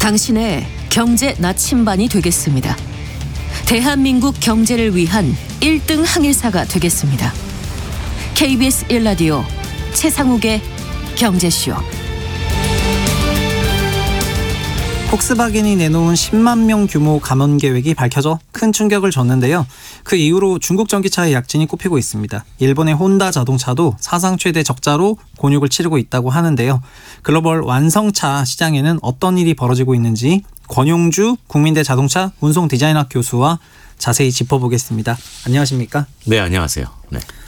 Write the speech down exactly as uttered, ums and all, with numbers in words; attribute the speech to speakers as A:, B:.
A: 당신의 경제 나침반이 되겠습니다. 대한민국 경제를 위한 일 등 항해사가 되겠습니다. 케이비에스 일 라디오 최상욱의 경제쇼.
B: 폭스바겐이 내놓은 십만 명 규모 감원 계획이 밝혀져 큰 충격을 줬는데요. 그 이후로 중국 전기차의 약진이 꼽히고 있습니다. 일본의 혼다 자동차도 사상 최대 적자로 곤욕을 치르고 있다고 하는데요. 글로벌 완성차 시장에는 어떤 일이 벌어지고 있는지 권용주 국민대 자동차 운송 디자인학 교수와 자세히 짚어보겠습니다. 안녕하십니까?
C: 네, 안녕하세요. 네.